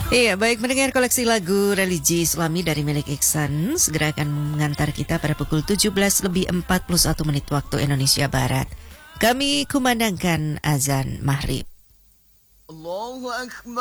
Iya, baik mendengar koleksi lagu religi Islami dari milik Iksan segera akan mengantar kita pada pukul 17:41 waktu Indonesia Barat. Kami kumandangkan azan maghrib. Allahu Akbar.